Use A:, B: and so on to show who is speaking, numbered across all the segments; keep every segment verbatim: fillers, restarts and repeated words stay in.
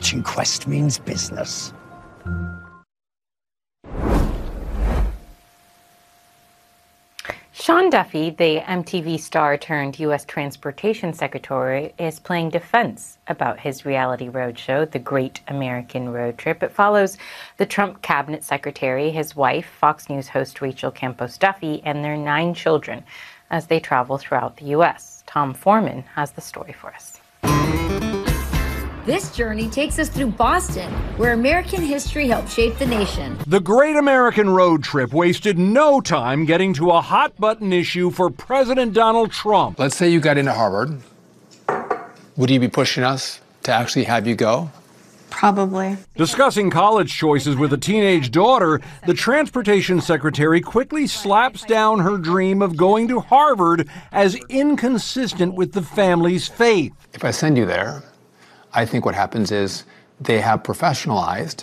A: Watching Quest means business.
B: Sean Duffy, the M T V star turned U S Transportation Secretary, is playing defense about his reality roadshow, The Great American Road Trip. It follows the Trump cabinet secretary, his wife, Fox News host Rachel Campos Duffy, and their nine children as they travel throughout the U S. Tom Foreman has the story for us.
C: This journey takes us through Boston, where American history helped shape the nation.
D: The Great American Road Trip wasted no time getting to a hot-button issue for President Donald Trump.
E: Let's say you got into Harvard. Would you be pushing us to actually have you go?
F: Probably.
D: Discussing college choices with a teenage daughter, the transportation secretary quickly slaps down her dream of going to Harvard as inconsistent with the family's faith.
E: If I send you there, I think what happens is they have professionalized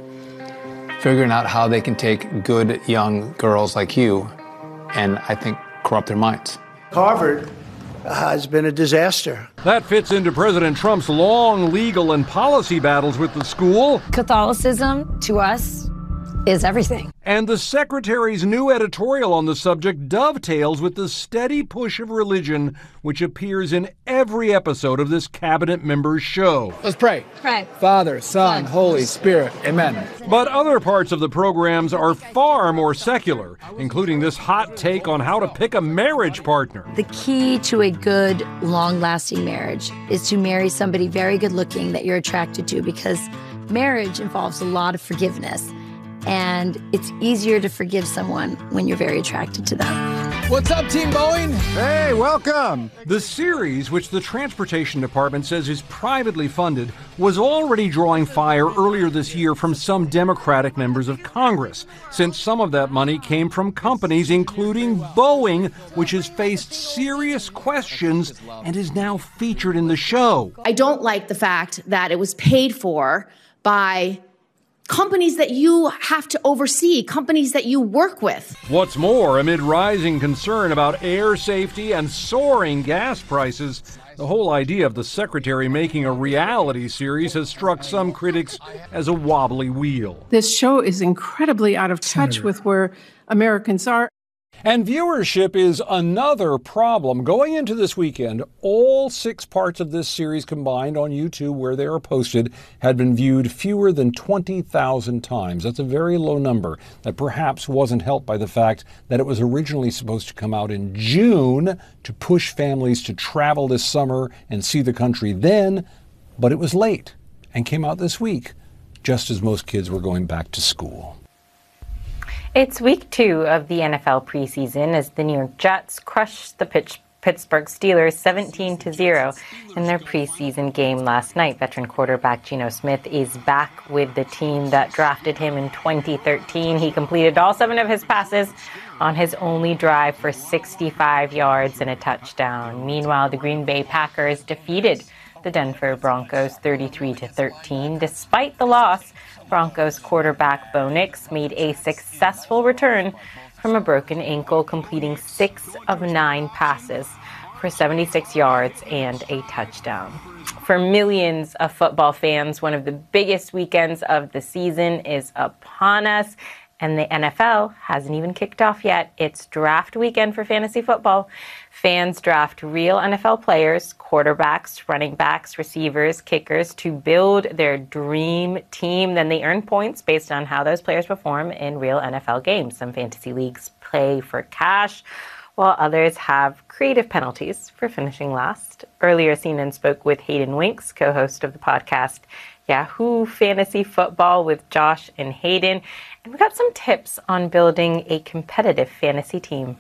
E: figuring out how they can take good young girls like you and I think corrupt their minds.
G: Harvard has been a disaster.
D: That fits into President Trump's long legal and policy battles with the school.
C: Catholicism, to us, is everything.
D: And the secretary's new editorial on the subject dovetails with the steady push of religion, which appears in every episode of this cabinet member's show.
E: Let's pray.
C: Pray.
E: Father, Son, Holy Spirit. Amen.
D: But other parts of the programs are far more secular, including this hot take on how to pick a marriage partner.
C: The key to a good, long-lasting marriage is to marry somebody very good-looking that you're attracted to, because marriage involves a lot of forgiveness. And it's easier to forgive someone when you're very attracted to them.
E: What's up, Team Boeing?
H: Hey, welcome.
D: The series, which the Transportation Department says is privately funded, was already drawing fire earlier this year from some Democratic members of Congress, since some of that money came from companies including Boeing, which has faced serious questions and is now featured in the show.
I: I don't like the fact that it was paid for by companies that you have to oversee, companies that you work with.
D: What's more, amid rising concern about air safety and soaring gas prices, the whole idea of the secretary making a reality series has struck some critics as a wobbly wheel.
F: This show is incredibly out of touch with where Americans are.
D: And viewership is another problem. Going into this weekend, all six parts of this series combined on YouTube, where they are posted, had been viewed fewer than twenty thousand times. That's a very low number that perhaps wasn't helped by the fact that it was originally supposed to come out in June to push families to travel this summer and see the country then, but it was late and came out this week, just as most kids were going back to school.
B: It's week two of the N F L preseason as the New York Jets crushed the Pitch- Pittsburgh Steelers seventeen to zero in their preseason game last night. Veteran quarterback Geno Smith is back with the team that drafted him in twenty thirteen. He completed all seven of his passes on his only drive for sixty-five yards and a touchdown. Meanwhile, the Green Bay Packers defeated the Denver Broncos thirty-three to thirteen. Despite the loss, Broncos quarterback Bo Nix made a successful return from a broken ankle, completing six of nine passes for seventy-six yards and a touchdown. For millions of football fans, one of the biggest weekends of the season is upon us, and the N F L hasn't even kicked off yet. It's draft weekend for fantasy football. Fans draft real N F L players, quarterbacks, running backs, receivers, kickers to build their dream team. Then they earn points based on how those players perform in real N F L games. Some fantasy leagues play for cash, while others have creative penalties for finishing last. Earlier, C N N spoke with Hayden Winks, co-host of the podcast Yahoo Fantasy Football with Josh and Hayden, and we got some tips on building a competitive fantasy team.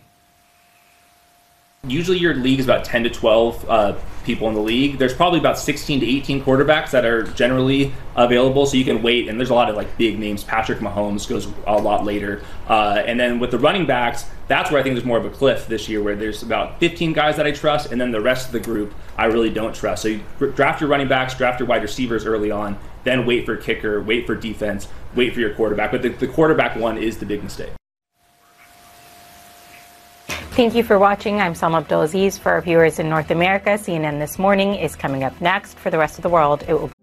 J: Usually your league is about ten to twelve uh, people in the league. There's probably about sixteen to eighteen quarterbacks that are generally available, so you can wait, and there's a lot of like big names. Patrick Mahomes goes a lot later. Uh, and then with the running backs, that's where I think there's more of a cliff this year, where there's about fifteen guys that I trust, and then the rest of the group I really don't trust. So you draft your running backs, draft your wide receivers early on, then wait for kicker, wait for defense, wait for your quarterback. But the, the quarterback one is the big mistake.
B: Thank you for watching. I'm Salma Abdulaziz. For our viewers in North America, C N N This Morning is coming up next. For the rest of the world, it will